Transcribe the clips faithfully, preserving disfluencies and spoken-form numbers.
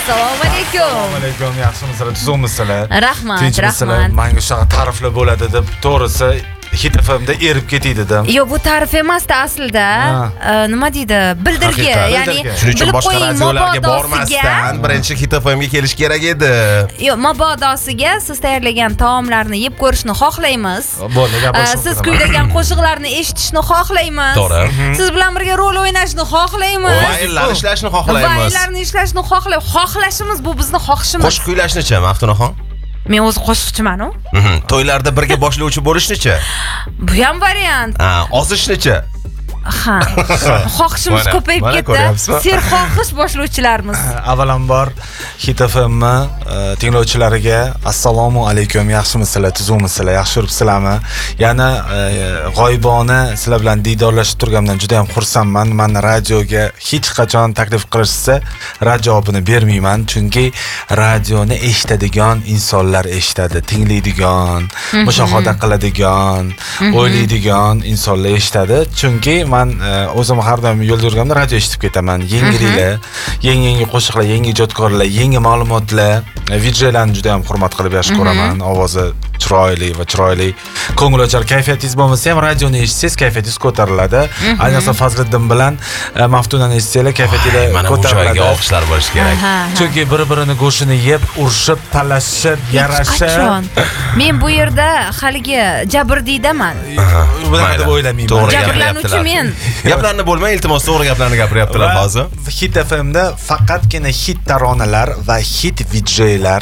Assalomu alaykum. Assalomu alaykum. Yaxshimisizlar, tuzukmisizlar? Rahmat, rahmat. Menga shunaqa ta'riflar bo'ladi deb, to'g'risi Hit F M'da erib ketdi-da. Yo'q, bu ta'rif emas-da aslida. Nima deydi? Bildirgi, ya'ni shuning uchun boshqa radiolarga bormasdan birinchi Hit F M'ga kelish kerak edi. Yo'q, mabodosiga siz tayyorlagan taomlarni yeb ko'rishni xohlaymiz. Bo'ldi, gaplashib. Siz kuylagan qo'shiqlarni eshitishni xohlaymiz. To'g'ri. Siz bilan birga rol o'ynashni xohlaymiz. Fayllar ishlashni xohlaymiz. Fayllarni ishlashni xohlaymiz. Xohlashimiz bu bizning xohishimiz. Qo'shiq kuylashni-chi, Maftunaxon? Men o'zi qo'shiqchiman-ku. To'ylarda birga boshlovchi bo'lishni-chi? Bu ham variant. Ha, ozishni-chi? Ha. Xohishimiz ko'payib ketdi. Serxohish boshlovchilarimiz. Avvalambor Hit F M tinglovchilariga assalomu alaykum. Yaxshimisizlar, tuzukmisizlar, yaxshi yuribsizlarmi? Yana g'oyibona sizlar bilan diydorlashib turganimdan juda ham xursandman. Men radioga hech qachon taklif qilishsa, rad javobini bermayman, chunki radioni eshitadigan insonlar eshitadi, tinglaydigan, mushohada qiladigan, o'ylaydigan insonlar eshitadi, chunki men o'zim har doim yo'lda yurganimda radio eshitib ketaman. Yengililar, yangi-yangi qo'shiqlar, yangi ijodkorlar, yangi ma'lumotlar, vidjeylarni juda ham hurmat qilib yaxshi ko'raman. Ovozi chiroyli va chiroyli, ko'ngilochar, kayfiyatingiz bo'lmasa ham radioni eshitsangiz kayfiyatingiz ko'tariladi. Ayniqsa Fazliddin bilan Maftunani eshitsanglar kayfiyatingiz ko'tariladi. Mana bu joyga olqishlar bo'lish kerak. Chunki bir-birini go'shini yeb, urishib, talashib, yarashib. Men bu yerda haligi jabrdiydaman. Bunaqa deb o'ylamayman. Jabrlanuvchi men. Gaplarni bo'lmay, iltimos, to'g'ri gaplarni gapiryaptilar hozir. Hit F M'da faqatgina hit taronalar va hit vidjeylar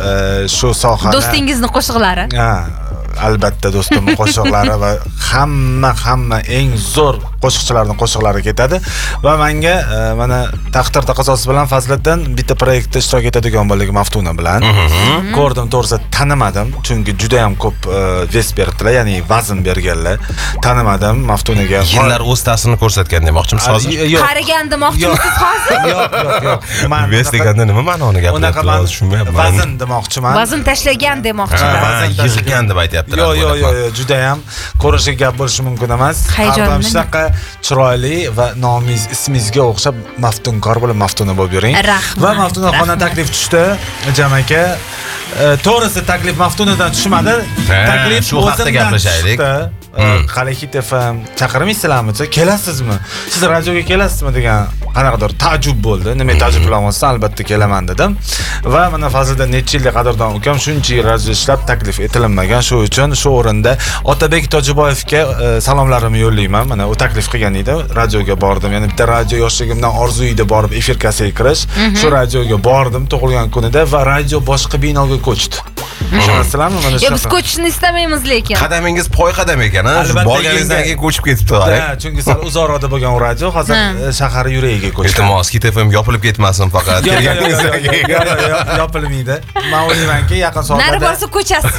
shu sohada. Do'stingizni qo'shiqlari. Ha, albatta do'stimning qo'shiqlari va hamma hamma eng zo'r qo'shiqchilarning qo'shiqlari ketadi va menga mana taqdir taqozosi bilan Fazliddin bitta proyektda ishtirok etadigan bo'ldik Maftuna bilan. Ko'rdim, to'g'risi tanimadim, chunki juda ham ko'p ves berdilar, ya'ni vazn berganlar. Tanimadim Maftunaga. Yillar o'z ta'sirini ko'rsatgan demoqchimisiz hozir? Qarigan demoqchimisiz hozir? Yo'q, yo'q, yo'q. Ves deganda nima ma'noni gapiryapsiz? Tushunmayapman. Vazn demoqchiman. Vazn tashlagan demoqchiman. Vazn yig'gan deb aytyaptilar. Yo'q, yo'q, yo'q, juda ham ko'rishiga gap bo'lishi mumkin emas. Har shunaqa chiroyli va nomiz ismingizga o'xshab maftunkor bo'lib Maftuna bo'lib yuring. Va Maftunaxondan taklif tushdi, Jam aka. To'g'risi taklif Maftunadan tushmadi. Taklif shu haqda gaplashaylik. Qani Hit F M chaqirmaysizlarmi? Kelasizmi? Siz radioga kelasizmi degan qanaqadir ta'jub bo'ldi. Nima ta'jub qilyapsiz? Albatta kelaman dedim. Va mana Fazliddin necha yillik qadrdon ukam shuncha yil radio ishlab taklif etilmagan, shu uchun shu o'rinda Otabek Tojiboyevga salomlarimni yo'llayman. Mana u taklif qilgan edi, radioga bordim. Ya'ni bitta radio yoshligimdan orzu edi borib efirkasiga kirish. Shu radioga bordim tug'ilgan kunida va radio boshqa binoga ko'chdi. Tushunasizlarmi? Mana shu. Biz ko'chishni istamaymiz lekin. Qadamingiz poy qadam ekan, ha? Borganingizdan keyin ko'chib ketibdi. Ha, chunki sal uzoqroqda bo'lgan u radio hozir shahar yuragiga ko'chdi. Iltimos, Hit F M yopilib ketmasin faqat. Kelganingizdan keyin yopilmaydi. Men o'ylaymanki, yaqin soatlarda nari borsa ko'chasiz.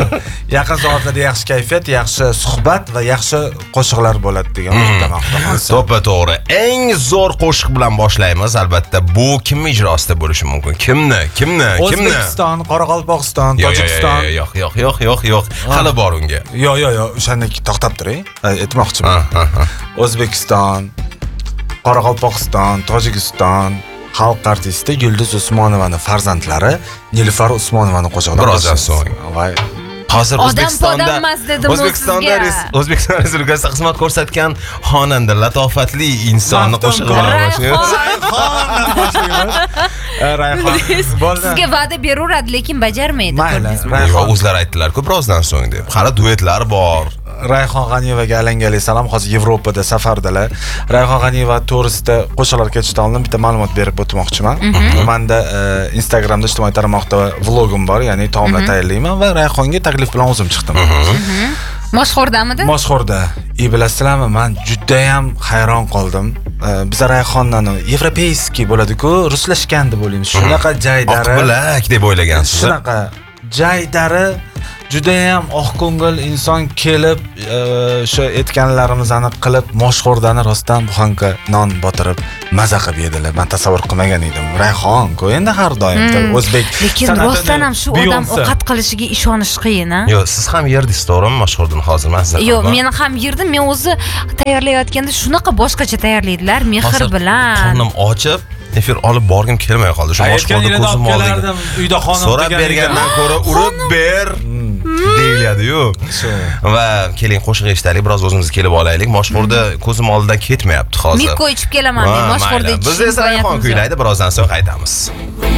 Yaqin soatlarda yaxshi kayfiyat, yaxshi suhbat va yaxshi qo'shiqlar bo'ladi degan umiddaman. To'ppa to'g'ri. Eng zo'r qo'shiq bilan boshlaymiz. Albatta, bu kim ijrosida bo'lishi mumkin? Kimni? Kimni? Kimni? O'zbekiston, Qoraqalpog'iston, Tojikiston. Yo'q, yo'q, yo'q, yo'q, yo'q. Hali bor unga. Yo'q, yo'q, yo'q, o'shani to'xtab turing. Aytmoqchiman. O'zbekiston, Qoraqalpog'iston, Tojikiston xalq artisti Yulduz Usmonovaning farzandlari Nilufar Usmonovani qo'shig'ida. Birozdan so'ng. Voy. Hozir O'zbekistonda O'zbekistonda O'zbekiston Respublikasida xizmat ko'rsatgan xonanda, latofatli insonni qo'shig'i Rayhon. Sizga va'da beraveradi, lekin bajarmaydi. Yo'q, o'zlari aytdilar-ku birozdan so'ng deb. Hali duetlar bor. Rayhon G'aniyevaga alangali salom. Hozir Yevropada safardalar. Rayhon G'aniyeva to'g'risida qo'shiqlar ketishdan oldin bitta ma'lumot berib o'tmoqchiman. Menda Instagramda ijtimoiy tarmoqda vlogim bor, ya'ni taomlar tayyorlayman va Rayhonga taklif bilan o'zim chiqdim. Moshxo'rdamidi? Moshxo'rda. И bilasizlarmi, men juda ham hayron qoldim. Biz Rayhondan yevropeyskiy bo'ladi-ku, ruslashgan deb o'ylaymiz. Shunaqa jaydari. Oqbilak deb o'ylagansiz. Shunaqa jaydari juda ham oqko'ngil inson kelib, o'sha aytganlarimizni qilib, Moshxo'rdani rostdan buxanka non botirib maza qilib yedilar. Men tasavvur qilmagan edim. Rayhon-ku endi har doim o'zbek. Lekin rostdan ham shu odam ovqat qilishiga ishonish qiyin-a? Yo'q, siz ham yerdingiz, to'g'rimi? Moshxo'rdan hozir mazza. Yo'q, men ham yerdim. Men o'zi tayyorlayotganda shunaqa boshqacha tayyorlaydilar, mehr bilan. Qornim ochib, efir olib borgim kelmay qoldi. Shu boshqorda ko'zim oldida. Uyda xonim So'rab bergandan ko'ra urib ber deyiladi-yu. Va keling qo'shiq eshitaylik, biroz o'zimiz kelib olaylik. Boshqorda ko'zim oldidan ketmayapti hozir. Mikko ichib kelaman deb boshqorda ichib. Biz esa Rayhon kuylaydi, birozdan so'ng qaytamiz.